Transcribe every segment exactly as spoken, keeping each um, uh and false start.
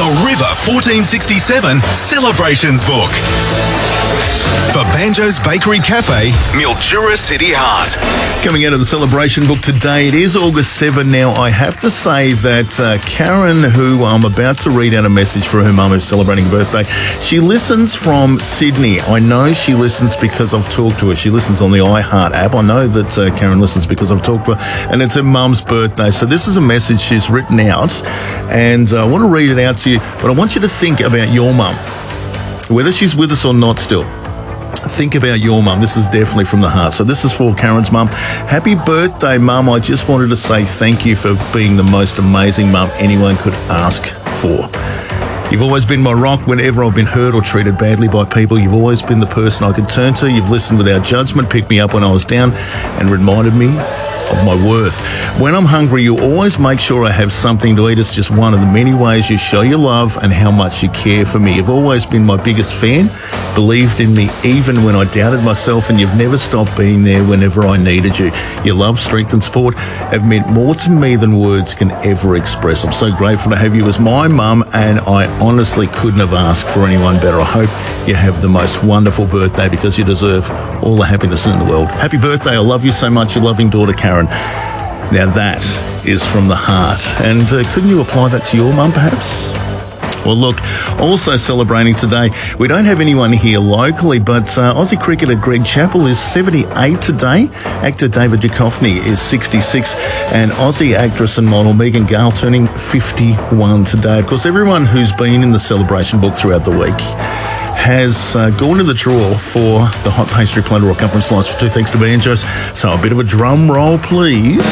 The River fourteen sixty-seven Celebrations Book. For Banjo's Bakery Cafe, Mildura City Heart. Coming out of the Celebration Book today, it is August seventh now. I have to say that uh, Karen, who I'm about to read out a message for her mum who's celebrating a birthday, she listens from Sydney. I know she listens because I've talked to her. She listens on the iHeart app. I know that uh, Karen listens because I've talked to her, and it's her mum's birthday. So this is a message she's written out, and uh, I want to read it out to you, but I want you to think about your mum, whether she's with us or not still. Think about your mum. This is definitely from the heart. So this is for Karen's mum. Happy birthday, mum. I just wanted to say thank you for being the most amazing mum anyone could ask for. You've always been my rock whenever I've been hurt or treated badly by people. You've always been the person I could turn to. You've listened without judgment, picked me up when I was down, and reminded me of my worth. When I'm hungry, you always make sure I have something to eat. It's just one of the many ways you show your love and how much you care for me. You've always been my biggest fan, believed in me even when I doubted myself, and you've never stopped being there whenever I needed you. Your love, strength and support have meant more to me than words can ever express. I'm so grateful to have you as my mum, and I honestly couldn't have asked for anyone better. I hope you have the most wonderful birthday because you deserve all the happiness in the world. Happy birthday. I love you so much, your loving daughter, Karen. Now that is from the heart. And uh, couldn't you apply that to your mum, perhaps? Well, look, also celebrating today, we don't have anyone here locally, but uh, Aussie cricketer Greg Chappell is seventy-eight today. Actor David Duchovny is sixty-six, and Aussie actress and model Megan Gale turning fifty-one today. Of course, everyone who's been in the Celebration Book throughout the week has uh, gone to the draw for the hot pastry platter or cuppa and slice for two thanks to Banjos. So a bit of a drum roll, please.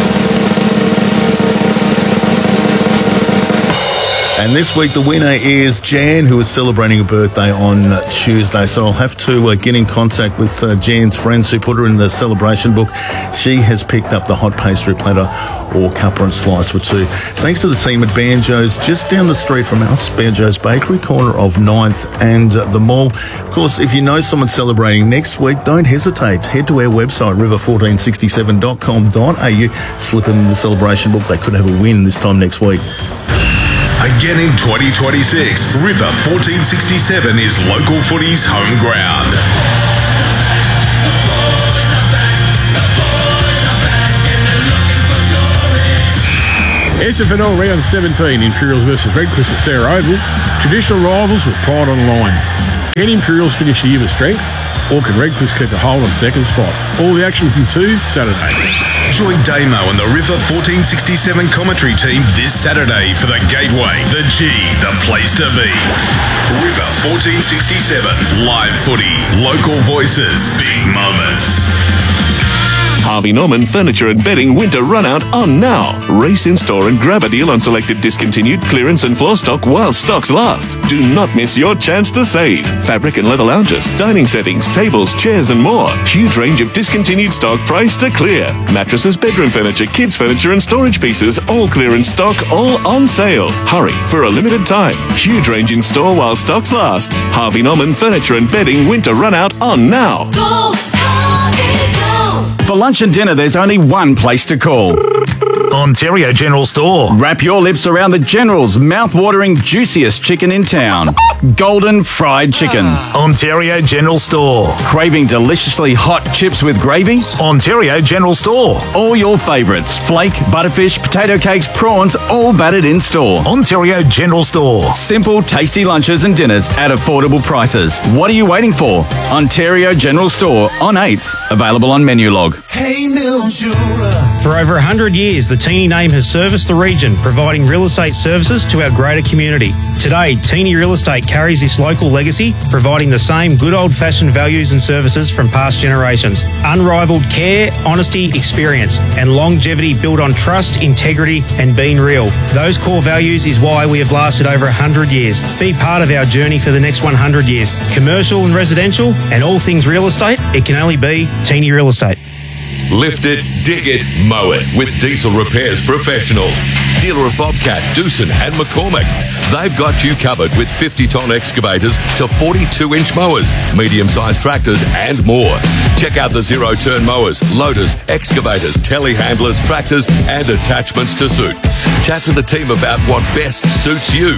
And this week the winner is Jan, who is celebrating a birthday on Tuesday. So I'll have to uh, get in contact with uh, Jan's friends who put her in the Celebration Book. She has picked up the hot pastry platter or cuppa and slice for two. Thanks to the team at Banjo's, just down the street from us, Banjo's Bakery, corner of ninth and uh, the Mall. Of course, if you know someone celebrating next week, don't hesitate. Head to our website, river fourteen sixty-seven dot com dot a u. Slip in the Celebration Book. They could have a win this time next week. Again in twenty twenty-six, River fourteen sixty-seven is local footy's home ground. S F N L round seventeen, Imperials versus Redcliffe at Sarah Oval. Traditional rivals with pride on the line. Can Imperials finish the year with strength, or can Redcliffe keep a hold on second spot? All the action from two Saturday. Join Damo and the River fourteen sixty-seven commentary team this Saturday for the Gateway, the G, the place to be. River fourteen sixty-seven, live footy, local voices, big moments. Harvey Norman Furniture and Bedding Winter Runout on now. Race in store and grab a deal on selected discontinued clearance and floor stock while stocks last. Do not miss your chance to save. Fabric and leather lounges, dining settings, tables, chairs and more. Huge range of discontinued stock priced to clear. Mattresses, bedroom furniture, kids furniture and storage pieces, all clearance stock, all on sale. Hurry for a limited time. Huge range in store while stocks last. Harvey Norman Furniture and Bedding Winter Runout on now. Go, Harvey, go. For lunch and dinner, there's only one place to call. Ontario General Store. Wrap your lips around the General's mouth-watering, juiciest chicken in town. Golden Fried Chicken. Ontario General Store. Craving deliciously hot chips with gravy? Ontario General Store. All your favourites, flake, butterfish, potato cakes, prawns, all battered in store. Ontario General Store. Simple, tasty lunches and dinners at affordable prices. What are you waiting for? Ontario General Store on eighth. Available on Menulog. Hey, Mildura. For over one hundred years, the Teeny name has serviced the region, providing real estate services to our greater community. Today, Teeny Real Estate carries this local legacy, providing the same good old-fashioned values and services from past generations. Unrivaled care, honesty, experience, and longevity built on trust, integrity, and being real. Those core values is why we have lasted over one hundred years. Be part of our journey for the next one hundred years. Commercial and residential, and all things real estate, it can only be Teeny Real Estate. Lift it, dig it, mow it with Diesel Repairs Professionals. Dealer of Bobcat, Doosan and McCormick. They've got you covered with fifty tonne excavators to forty-two inch mowers, medium-sized tractors and more. Check out the zero-turn mowers, loaders, excavators, telehandlers, tractors and attachments to suit. Chat to the team about what best suits you.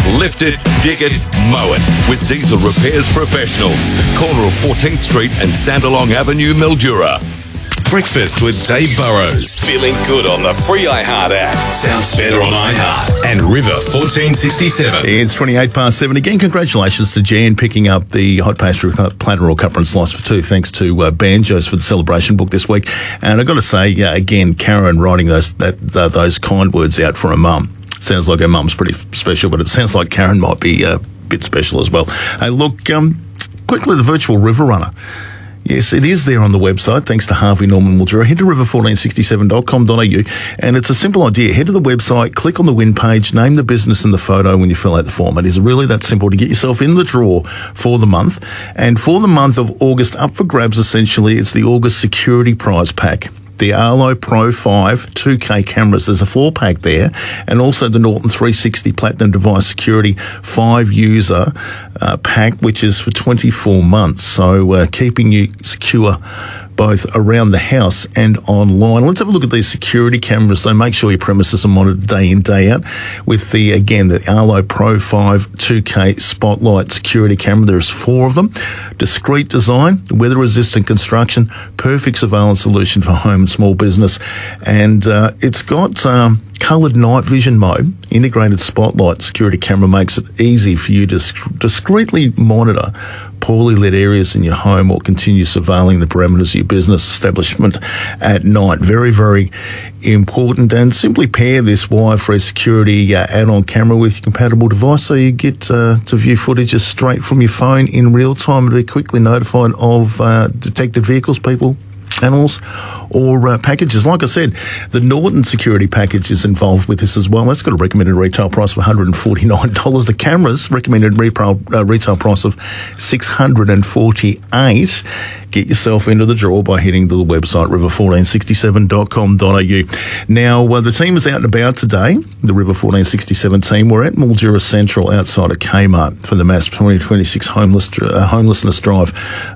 Lift it, dig it, mow it with Diesel Repairs Professionals. Corner of fourteenth Street and Sandalong Avenue, Mildura. Breakfast with Dave Burrows. Feeling good on the free iHeart app. Sounds better on iHeart. And River fourteen sixty-seven. It's twenty-eight past seven. Again, congratulations to Jan picking up the Hot Pastry Platter or Cuppa and Slice for two. Thanks to uh, Banjos for the celebration book this week. And I've got to say, uh, again, Karen writing those that uh, those kind words out for her mum. Sounds like her mum's pretty special, but it sounds like Karen might be a bit special as well. Hey, look, um, quickly, the virtual river runner. Yes, it is there on the website, thanks to Harvey Norman Mildura. Head to river fourteen sixty-seven dot com dot a u, and it's a simple idea. Head to the website, click on the win page, name the business and the photo when you fill out the form. It is really that simple to get yourself in the draw for the month. And for the month of August, up for grabs, essentially, it's the August Security Prize Pack. The Arlo Pro five two K cameras. There's a four pack there, and also the Norton three sixty Platinum Device Security five user uh, pack, which is for twenty-four months. So uh, keeping you secure both around the house and online. Let's have a look at these security cameras. So make sure your premises are monitored day in, day out with the, again, the Arlo Pro five two K Spotlight security camera. There's four of them. Discreet design, weather-resistant construction, perfect surveillance solution for home and small business. And uh, it's got um, coloured night vision mode. Integrated Spotlight security camera makes it easy for you to sc- discreetly monitor poorly lit areas in your home or continue surveilling the parameters of your business establishment at night. Very, very important. And simply pair this wire-free security uh, add-on camera with your compatible device so you get uh, to view footages straight from your phone in real time and be quickly notified of uh, detected vehicles, people, animals, or uh, packages. Like I said, the Norton security package is involved with this as well. That's got a recommended retail price of one hundred forty-nine dollars. The cameras, recommended retail, uh, retail price of six hundred forty-eight dollars. Get yourself into the draw by heading to the website river fourteen sixty-seven dot com dot a u. Now, uh, the team is out and about today, the River fourteen sixty-seven team. We're at Mildura Central outside of Kmart for the Mass twenty twenty-six homeless, uh, homelessness drive.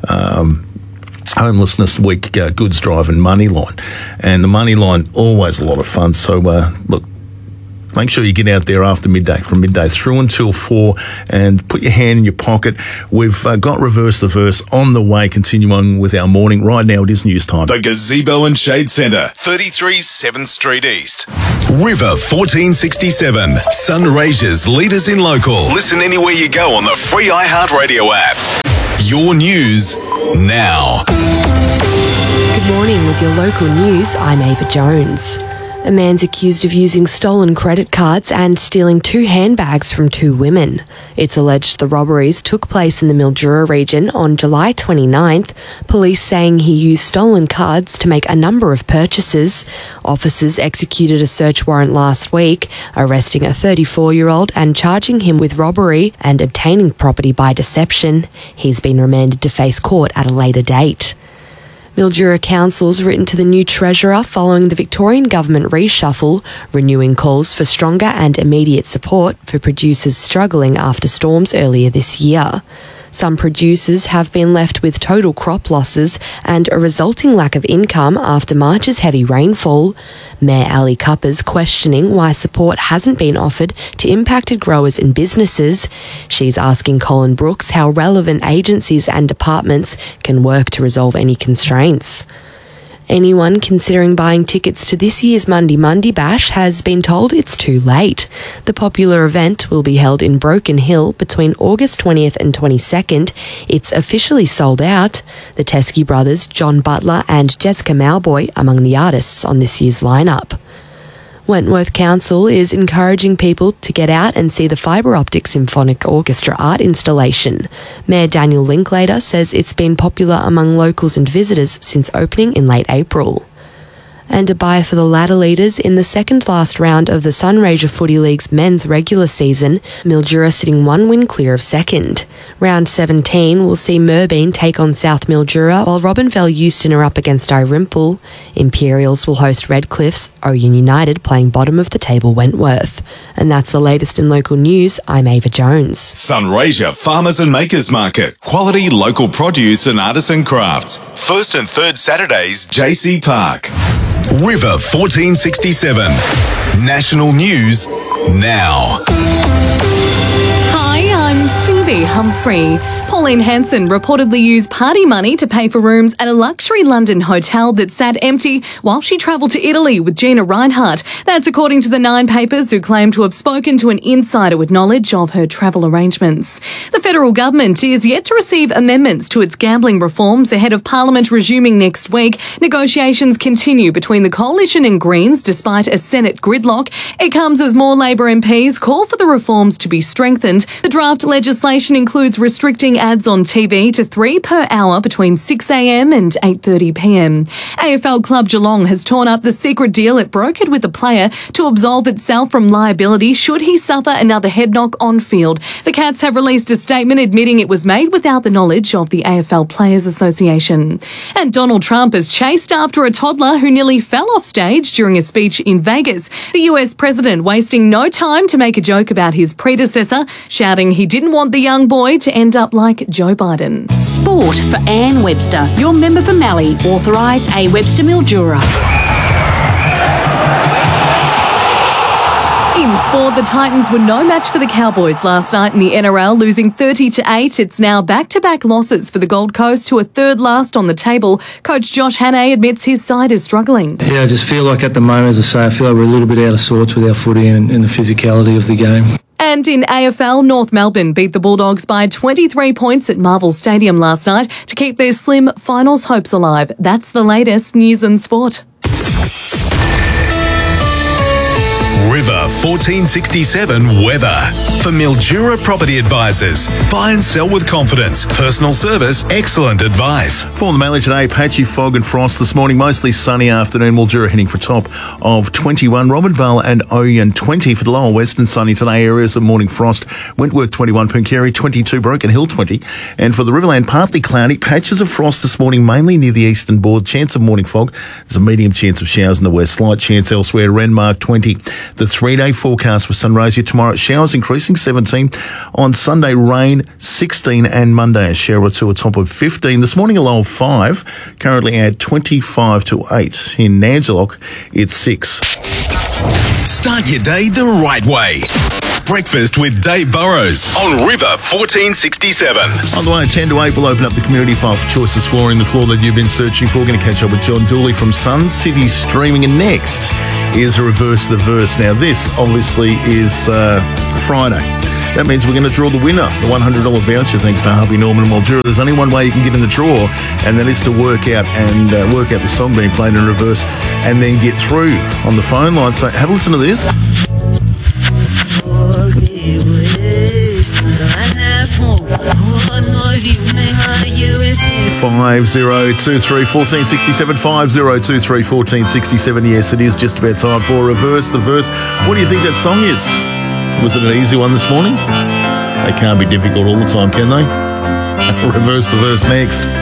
Um, Homelessness Week uh, goods drive and money line. And the money line, always a lot of fun. So, uh, look, make sure you get out there after midday, from midday through until four, and put your hand in your pocket. We've uh, got Reverse the Verse on the way, continuing with our morning. Right now, it is news time. The Gazebo and Shade Centre, thirty-three seventh Street East. River fourteen sixty-seven, Sunraysia's leaders in local. Listen anywhere you go on the free iHeartRadio app. Your news now. Good morning. With your local news, I'm Ava Jones. A man's accused of using stolen credit cards and stealing two handbags from two women. It's alleged the robberies took place in the Mildura region on July twenty-ninth, police saying he used stolen cards to make a number of purchases. Officers executed a search warrant last week, arresting a thirty-four-year-old and charging him with robbery and obtaining property by deception. He's been remanded to face court at a later date. Mildura Council's written to the new Treasurer following the Victorian Government reshuffle, renewing calls for stronger and immediate support for producers struggling after storms earlier this year. Some producers have been left with total crop losses and a resulting lack of income after March's heavy rainfall. Mayor Ali Cupper's questioning why support hasn't been offered to impacted growers and businesses. She's asking Colin Brooks how relevant agencies and departments can work to resolve any constraints. Anyone considering buying tickets to this year's Monday Monday Bash has been told it's too late. The popular event will be held in Broken Hill between August twentieth and twenty-second. It's officially sold out. The Teskey brothers, John Butler and Jessica Mauboy, among the artists on this year's lineup. Wentworth Council is encouraging people to get out and see the Fibre Optic Symphonic Orchestra art installation. Mayor Daniel Linklater says it's been popular among locals and visitors since opening in late April. And a bye for the ladder leaders in the second last round of the Sunraysia Footy League's men's regular season, Mildura sitting one win clear of second. Round seventeen will see Merbein take on South Mildura, while Robinvale Euston are up against Irimple. Imperials will host Redcliffs, Oyen United playing bottom of the table Wentworth. And that's the latest in local news. I'm Ava Jones. Sunraysia Farmers and Makers Market. Quality local produce and artisan crafts. First and third Saturdays, J C Park. River fourteen sixty-seven. National news now. Humphrey. Pauline Hanson reportedly used party money to pay for rooms at a luxury London hotel that sat empty while she travelled to Italy with Gina Reinhardt. That's according to the Nine Papers, who claim to have spoken to an insider with knowledge of her travel arrangements. The federal government is yet to receive amendments to its gambling reforms ahead of Parliament resuming next week. Negotiations continue between the Coalition and Greens despite a Senate gridlock. It comes as more Labor M Ps call for the reforms to be strengthened. The draft legislation includes restricting ads on T V to three per hour between six a m and eight thirty p m. A F L club Geelong has torn up the secret deal it brokered with the player to absolve itself from liability should he suffer another head knock on field. The Cats have released a statement admitting it was made without the knowledge of the A F L Players Association. And Donald Trump is chased after a toddler who nearly fell off stage during a speech in Vegas. The U S president wasting no time to make a joke about his predecessor, shouting he didn't want the young boy to end up like Joe Biden. Sport for Ann Webster. Your member for Mallee. Authorise A. Webster Mildura. In sport, the Titans were no match for the Cowboys last night in the N R L, losing thirty to eight. It's now back-to-back losses for the Gold Coast, who are third last on the table. Coach Josh Hannay admits his side is struggling. Yeah, I just feel like at the moment, as I say, I feel like we're a little bit out of sorts with our footy and, and the physicality of the game. And in A F L, North Melbourne beat the Bulldogs by twenty-three points at Marvel Stadium last night to keep their slim finals hopes alive. That's the latest news and sport. River fourteen sixty-seven weather. For Mildura Property Advisors. Buy and sell with confidence. Personal service, excellent advice. For the Mallee today, patchy fog and frost this morning, mostly sunny afternoon. Mildura heading for a top of twenty-one. Robinvale and Oyen twenty. For the lower western, sunny today, areas of morning frost. Wentworth twenty-one, Pooncarie twenty-two, Broken Hill twenty. And for the Riverland, partly cloudy, patches of frost this morning, mainly near the eastern board. Chance of morning fog. There's a medium chance of showers in the west. Slight chance elsewhere. Renmark twenty. The three-day forecast for Sunraysia tomorrow, showers increasing seventeen. On Sunday, rain sixteen, and Monday a shower or two, a top of fifteen. This morning a low of five, currently at twenty-five to eight. In Nangelock, it's six. Start your day the right way. Breakfast with Dave Burrows on River fourteen sixty-seven. On the way, ten to eight, we'll open up the community file for Choices Flooring, the floor that you've been searching for. We're going to catch up with John Dooley from Sun City Streaming. And next is Reverse the Verse. Now, this obviously is uh, Friday. That means we're going to draw the winner, the one hundred dollars voucher, thanks to Harvey Norman and Mildura. There's only one way you can get in the draw, and that is to work out and uh, work out the song being played in reverse and then get through on the phone line. So have a listen to this. Five zero two three fourteen sixty seven. Five zero two three fourteen sixty seven. Yes, it is just about time for Reverse the Verse. What do you think that song is? Was it an easy one this morning? They can't be difficult all the time, can they? Reverse the Verse next.